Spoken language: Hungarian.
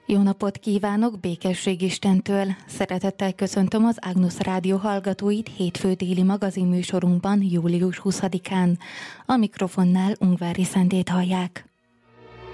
Jó napot kívánok, békesség Istentől! Szeretettel köszöntöm az Ágnusz Rádió hallgatóit hétfő déli magazinműsorunkban július 20-án. A mikrofonnál Ungvári Szentét hallják.